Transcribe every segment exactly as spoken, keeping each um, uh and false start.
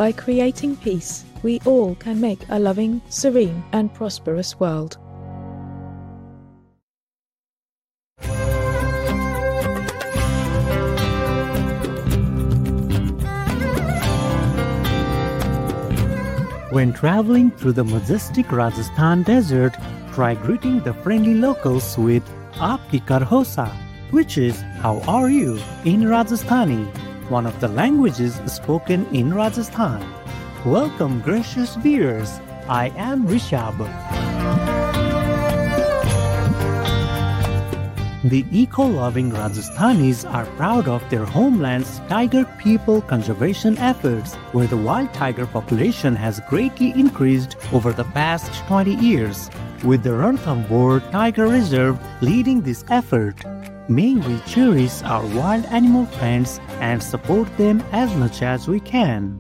By creating peace, we all can make a loving, serene, and prosperous world. When traveling through the majestic Rajasthan desert, try greeting the friendly locals with Aapki kar ho sa, which is how are you in Rajasthani, one of the languages spoken in Rajasthan. Welcome, gracious viewers. I am Rishabh. The eco-loving Rajasthanis are proud of their homeland's tiger people conservation efforts, where the wild tiger population has greatly increased over the past twenty years, with the Ranthambore Tiger Reserve leading this effort. May we cherish our wild animal friends and support them as much as we can.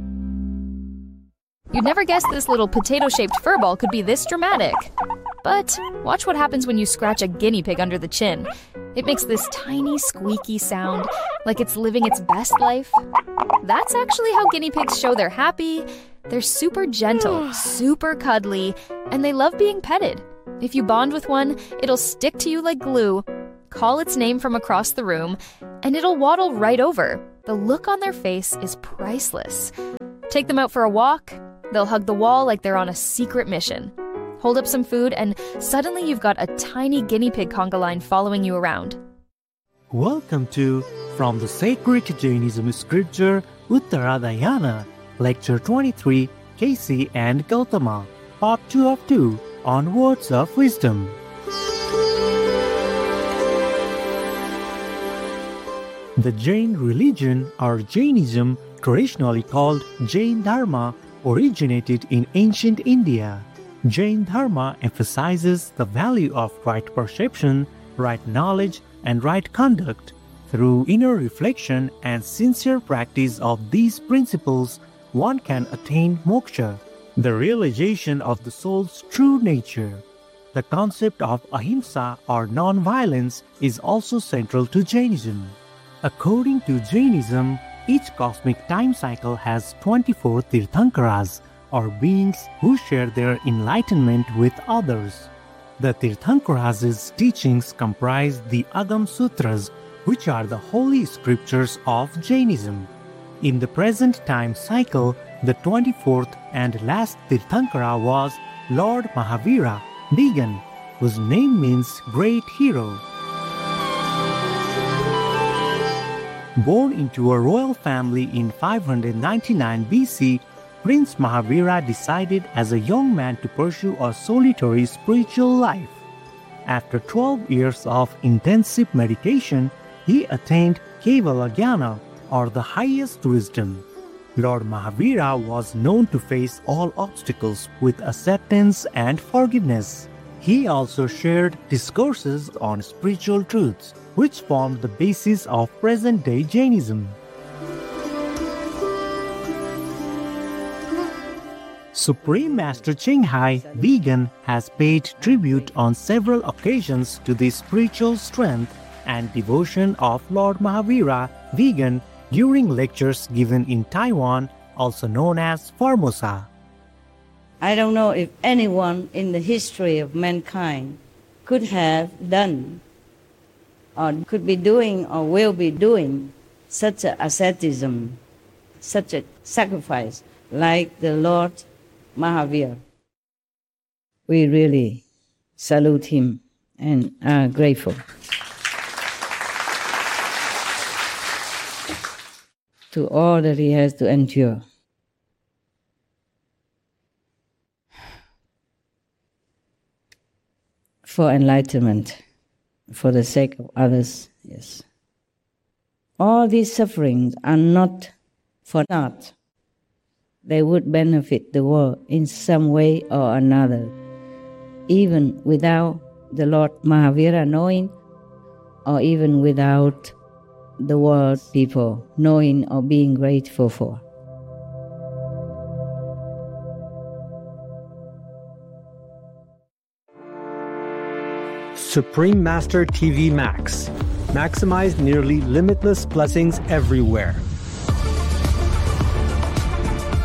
You'd never guess this little potato-shaped furball could be this dramatic. But watch what happens when you scratch a guinea pig under the chin. It makes this tiny squeaky sound, like it's living its best life. That's actually how guinea pigs show they're happy. They're super gentle, super cuddly, and they love being petted. If you bond with one, it'll stick to you like glue. Call its name from across the room, and it'll waddle right over. The look on their face is priceless. Take them out for a walk. They'll hug the wall like they're on a secret mission. Hold up some food, and suddenly you've got a tiny guinea pig conga line following you around. Welcome to From the Sacred Jainism Scripture Uttaradayana, Lecture twenty-three, Casey and Gautama, Part two of two, on Words of Wisdom. The Jain religion, or Jainism, traditionally called Jain Dharma, originated in ancient India. Jain Dharma emphasizes the value of right perception, right knowledge, and right conduct. Through inner reflection and sincere practice of these principles, one can attain moksha, the realization of the soul's true nature. The concept of ahimsa, or non-violence, is also central to Jainism. According to Jainism, each cosmic time cycle has twenty-four Tirthankaras, or beings who share their enlightenment with others. The Tirthankaras' teachings comprise the Agam Sutras, which are the holy scriptures of Jainism. In the present time cycle, the twenty-fourth and last Tirthankara was Lord Mahavira, vegan, whose name means great hero. Born into a royal family in five hundred ninety-nine B C, Prince Mahavira decided as a young man to pursue a solitary spiritual life. After twelve years of intensive meditation, he attained Kevala-jnana, or the highest wisdom. Lord Mahavira was known to face all obstacles with acceptance and forgiveness. He also shared discourses on spiritual truths, which formed the basis of present-day Jainism. Supreme Master Ching Hai, vegan, has paid tribute on several occasions to the spiritual strength and devotion of Lord Mahavira, vegan, during lectures given in Taiwan, also known as Formosa. I don't know if anyone in the history of mankind could have done, or could be doing, or will be doing such a asceticism, such a sacrifice like the Lord Mahavira. We really salute him and are grateful to all that he has to endure. For enlightenment, for the sake of others, yes. All these sufferings are not for naught. They would benefit the world in some way or another, even without the Lord Mahavira knowing, or even without the world people knowing or being grateful for. Supreme Master T V Max. Maximize nearly limitless blessings everywhere.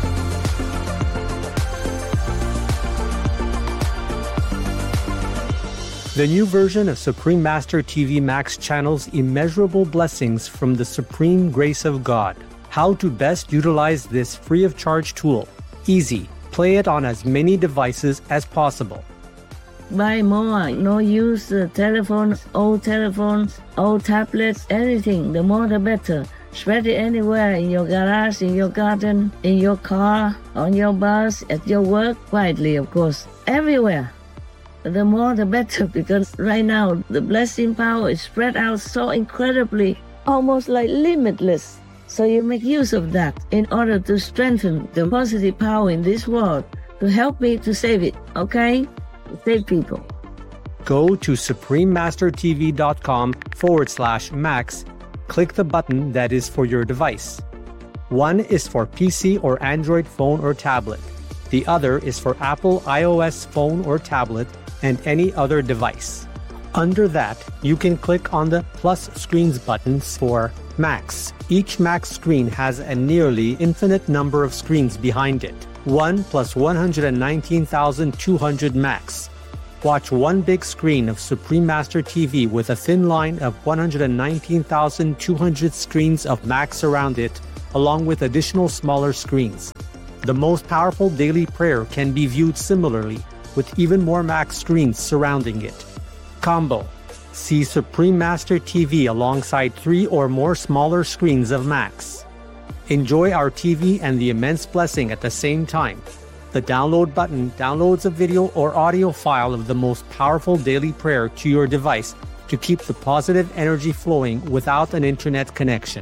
The new version of Supreme Master T V Max channels immeasurable blessings from the supreme grace of God. How to best utilize this free of charge tool? Easy. Play it on as many devices as possible. Buy more. No use uh, telephones, old telephones, old tablets, anything. The more the better. Spread it anywhere, in your garage, in your garden, in your car, on your bus, at your work, quietly, of course. Everywhere. The more the better, because right now the blessing power is spread out so incredibly, almost like limitless. So you make use of that in order to strengthen the positive power in this world, to help me to save it, okay? Save people. Go to suprememastertv.com forward slash max. Click the button that is for your device. One is for P C or Android phone or tablet. The other is for Apple iOS phone or tablet and any other device. Under that, you can click on the plus screens buttons for Max. Each Max screen has a nearly infinite number of screens behind it. one plus one hundred nineteen thousand two hundred Max. Watch one big screen of Supreme Master T V with a thin line of one hundred nineteen thousand two hundred screens of Max around it, along with additional smaller screens. The most powerful daily prayer can be viewed similarly, with even more Max screens surrounding it. Combo. See Supreme Master T V alongside three or more smaller screens of Max. Enjoy our T V and the immense blessing at the same time. The download button downloads a video or audio file of the most powerful daily prayer to your device to keep the positive energy flowing without an internet connection.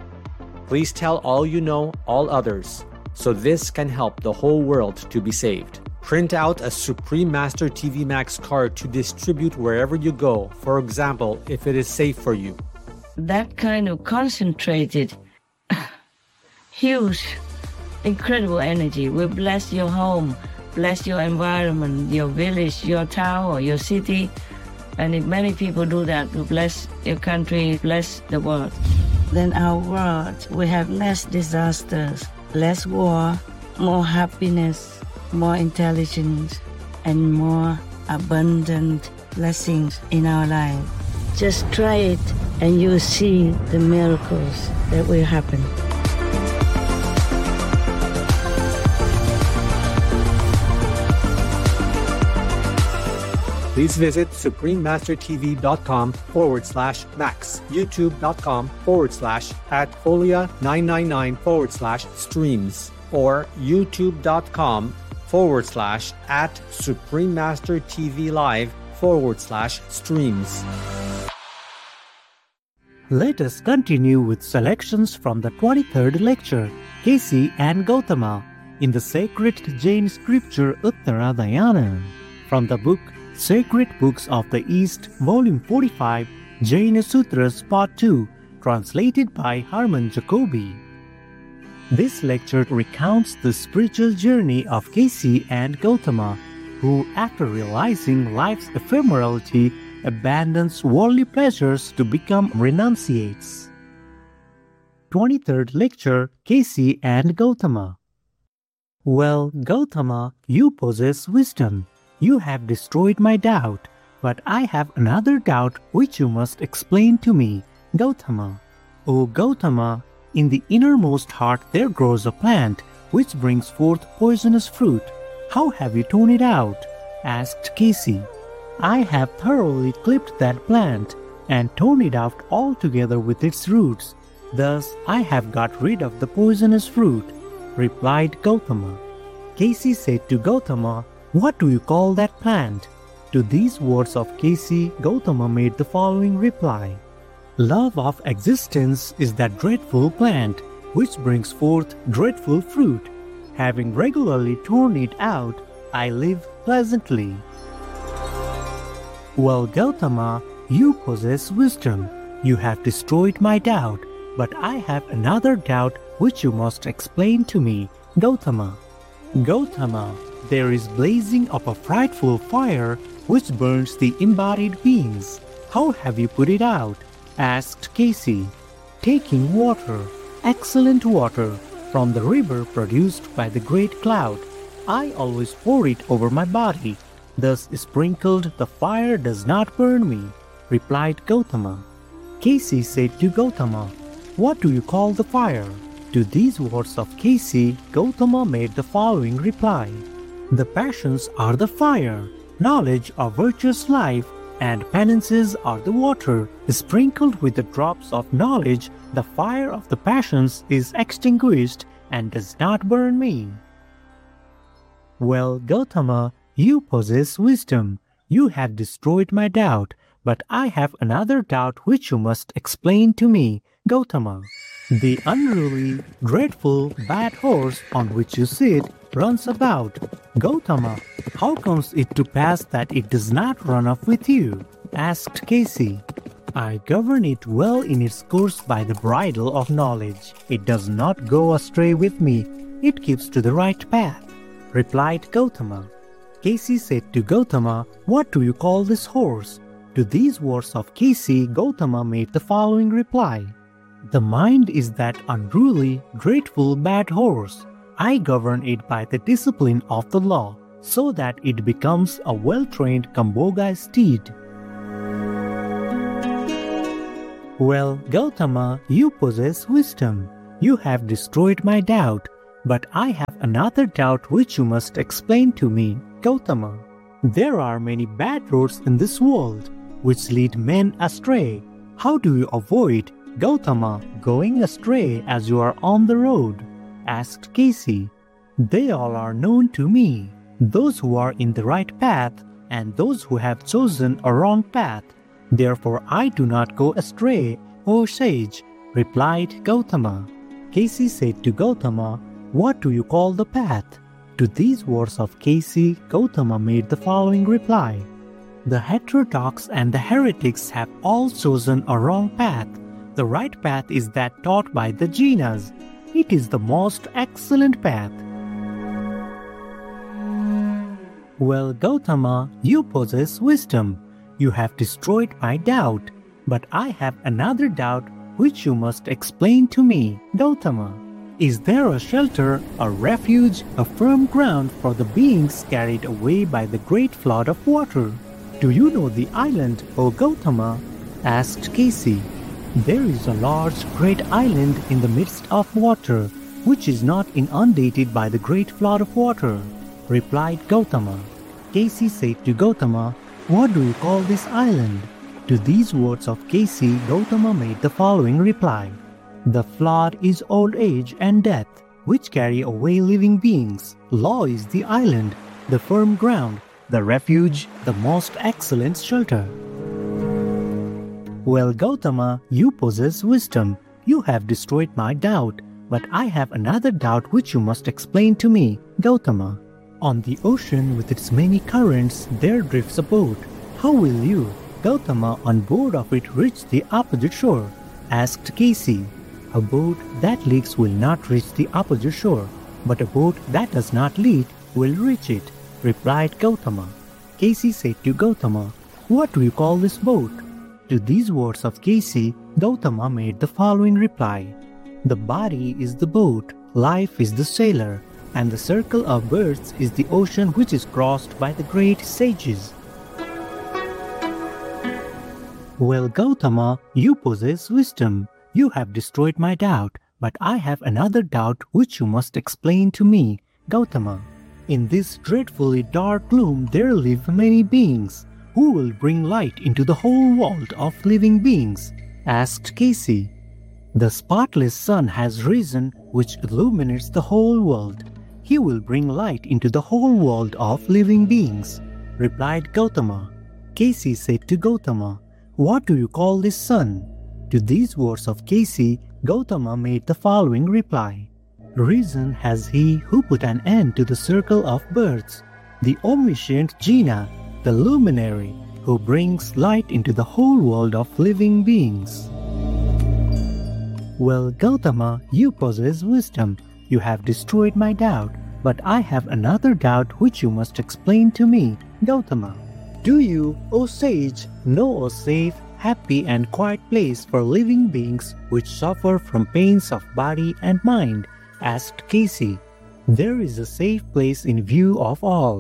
Please tell all you know, all others, so this can help the whole world to be saved. Print out a Supreme Master T V Max card to distribute wherever you go, for example, if it is safe for you. That kind of concentrated, huge, incredible energy will bless your home, bless your environment, your village, your town, or your city. And if many people do that, will bless your country, bless the world. Then our world will have less disasters, less war, more happiness, more intelligence, and more abundant blessings in our life. Just try it and you'll see the miracles that will happen. Please visit suprememastertv.com forward slash max, youtube.com forward slash at folia999 forward slash streams, or youtube.com forward slash at suprememastertvlive forward slash streams. Let us continue with selections from the twenty-third lecture, Kessi and Gautama, in the sacred Jain scripture Uttaradayana, from the book Sacred Books of the East, Volume forty-five, Jaina Sutras Part two, translated by Harman Jacobi. This lecture recounts the spiritual journey of Kessi and Gautama, who, after realizing life's ephemerality, abandons worldly pleasures to become renunciates. twenty-third lecture, Kessi and Gautama. Well, Gautama, you possess wisdom. You have destroyed my doubt, but I have another doubt which you must explain to me, Gautama. O Gautama, in the innermost heart there grows a plant which brings forth poisonous fruit. How have you torn it out? Asked Kessi. I have thoroughly clipped that plant and torn it out altogether with its roots. Thus I have got rid of the poisonous fruit, replied Gautama. Kessi said to Gautama, What do you call that plant? To these words of Kessi, Gautama made the following reply. Love of existence is that dreadful plant which brings forth dreadful fruit. Having regularly torn it out, I live pleasantly. Well, Gautama, you possess wisdom. You have destroyed my doubt, but I have another doubt which you must explain to me, Gautama. Gautama, there is blazing of a frightful fire which burns the embodied beings. How have you put it out? Asked Kessi. Taking water, excellent water, from the river produced by the great cloud. I always pour it over my body. thus sprinkled the fire does not burn me, replied Gautama. Kesi said to Gautama, What do you call the fire? To these words of Kesi, Gautama made the following reply. The passions are the fire, knowledge or virtuous life, and penances are the water. Sprinkled with the drops of knowledge, the fire of the passions is extinguished and does not burn me. Well, Gautama, you possess wisdom. You have destroyed my doubt, but I have another doubt which you must explain to me, Gautama. The unruly, dreadful, bad horse on which you sit runs about. Gautama, how comes it to pass that it does not run off with you? Asked Kesi. I govern it well in its course by the bridle of knowledge. It does not go astray with me. It keeps to the right path, replied Gautama. Kesi said to Gautama, What do you call this horse? To these words of Kesi, Gautama made the following reply. The mind is that unruly, dreadful, bad horse. I govern it by the discipline of the law, so that it becomes a well-trained Kamboga steed. Well, Gautama, you possess wisdom. You have destroyed my doubt, but I have another doubt which you must explain to me, Gautama. There are many bad roads in this world, which lead men astray. How do you avoid, Gautama, going astray as you are on the road? Asked Kesi. They all are known to me, those who are in the right path and those who have chosen a wrong path. Therefore I do not go astray, O sage, replied Gautama. Kesi said to Gautama, What do you call the path? To these words of Kesi, Gautama made the following reply. The heterodox and the heretics have all chosen a wrong path. The right path is that taught by the Jinas. It is the most excellent path. Well, Gautama, you possess wisdom. You have destroyed my doubt, but I have another doubt which you must explain to me, Gautama. Is there a shelter, a refuge, a firm ground for the beings carried away by the great flood of water? Do you know the island, O Gautama? Asked Kesi. There is a large, great island in the midst of water, which is not inundated by the great flood of water, replied Gautama. Kesi said to Gautama, What do you call this island? To these words of Kesi, Gautama made the following reply. The flood is old age and death, which carry away living beings. Law is the island, the firm ground, the refuge, the most excellent shelter. Well, Gautama, you possess wisdom. You have destroyed my doubt, but I have another doubt which you must explain to me, Gautama. On the ocean with its many currents, there drifts a boat. How will you, Gautama, on board of it reach the opposite shore? Asked Kesi. A boat that leaks will not reach the opposite shore, but a boat that does not leak will reach it, replied Gautama. Kesi said to Gautama, What do you call this boat? To these words of Kesi, Gautama made the following reply. The body is the boat, life is the sailor, and the circle of births is the ocean which is crossed by the great sages. Well, Gautama, you possess wisdom. You have destroyed my doubt, but I have another doubt which you must explain to me, Gautama. In this dreadfully dark gloom there live many beings. Who will bring light into the whole world of living beings? Asked Kesi. The spotless sun has risen, which illuminates the whole world. He will bring light into the whole world of living beings, replied Gautama. Kesi said to Gautama, What do you call this sun? To these words of Kesi, Gautama made the following reply. Reason has he who put an end to the circle of births, the omniscient Jina, the luminary, who brings light into the whole world of living beings. Well, Gautama, you possess wisdom. You have destroyed my doubt, but I have another doubt which you must explain to me, Gautama. Do you, O sage, know a safe, happy and quiet place for living beings which suffer from pains of body and mind? Asked Kesi. There is a safe place in view of all,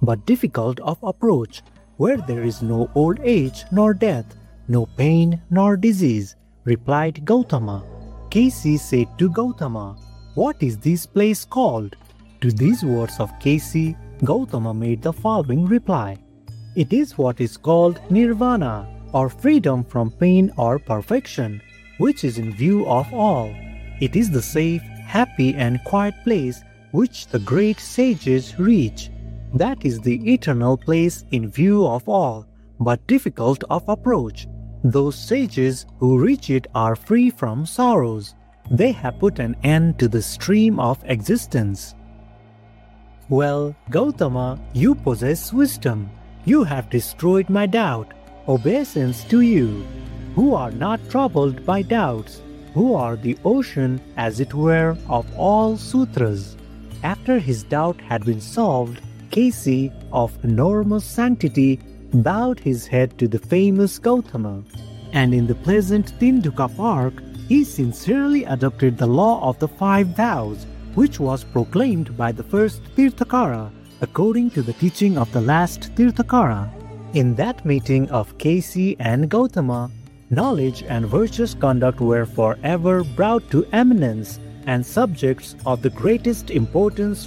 but difficult of approach, where there is no old age nor death, no pain nor disease, replied Gautama. Kesi said to Gautama, "What is this place called?" To these words of Kesi, Gautama made the following reply. "It is what is called Nirvana, or freedom from pain or perfection, which is in view of all. It is the safe, happy and quiet place which the great sages reach. That is the eternal place in view of all, but difficult of approach. Those sages who reach it are free from sorrows. They have put an end to the stream of existence." Well, Gautama, you possess wisdom. You have destroyed my doubt. Obeisance to you, who are not troubled by doubts, who are the ocean, as it were, of all sutras. After his doubt had been solved, Kesi, of enormous sanctity, bowed his head to the famous Gautama, and in the pleasant Tinduka Park, he sincerely adopted the law of the five vows, which was proclaimed by the first Tirthakara, according to the teaching of the last Tirthakara. In that meeting of Kesi and Gautama, knowledge and virtuous conduct were forever brought to eminence, and subjects of the greatest importance